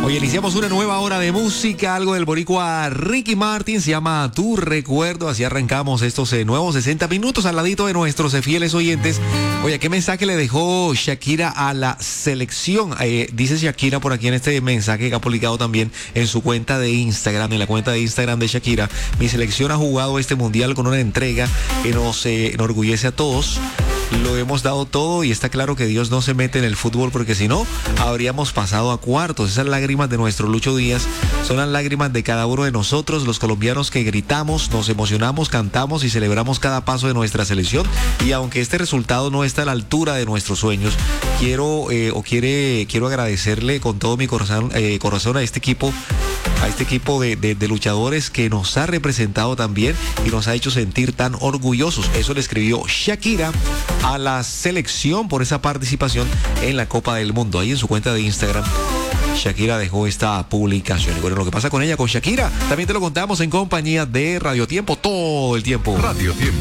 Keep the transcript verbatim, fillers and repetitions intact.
Hoy iniciamos una nueva hora de música, algo del boricua Ricky Martin, se llama Tu Recuerdo. Así arrancamos estos eh, nuevos sesenta minutos al ladito de nuestros eh, fieles oyentes. Oye, ¿qué mensaje le dejó Shakira a la selección? Eh, dice Shakira por aquí en este mensaje que ha publicado también en su cuenta de Instagram, en la cuenta de Instagram de Shakira. Mi selección ha jugado este mundial con una entrega que nos eh, enorgullece a todos. Lo hemos dado todo y está claro que Dios no se mete en el fútbol porque si no, habríamos pasado a cuartos. Esas lágrimas de nuestro Lucho Díaz son las lágrimas de cada uno de nosotros, los colombianos que gritamos, nos emocionamos, cantamos y celebramos cada paso de nuestra selección. Y aunque este resultado no está a la altura de nuestros sueños, quiero eh, o quiere, quiero agradecerle con todo mi corazón, eh, corazón a este equipo, a este equipo de, de, de luchadores que nos ha representado también y nos ha hecho sentir tan orgullosos. Eso le escribió Shakira a la selección por esa participación en la Copa del Mundo. Ahí en su cuenta de Instagram, Shakira dejó esta publicación. Y bueno, lo que pasa con ella, con Shakira, también te lo contamos en compañía de Radio Tiempo todo el tiempo. Radio Tiempo.